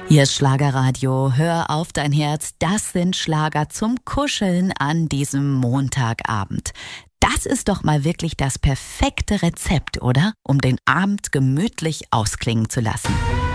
Hier ist Schlagerradio, hör auf dein Herz, das sind Schlager zum Kuscheln an diesem Montagabend. Das ist doch mal wirklich das perfekte Rezept, oder? Um den Abend gemütlich ausklingen zu lassen.